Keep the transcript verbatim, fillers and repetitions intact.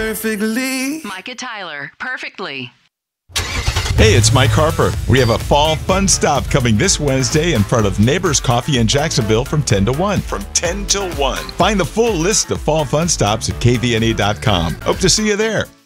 perfectly. Micah Tyler, perfectly. Hey, it's Mike Harper. We have a fall fun stop coming this Wednesday in front of Neighbors Coffee in Jacksonville from ten to one. From ten till one. Find the full list of fall fun stops at K V N E dot com. Hope to see you there.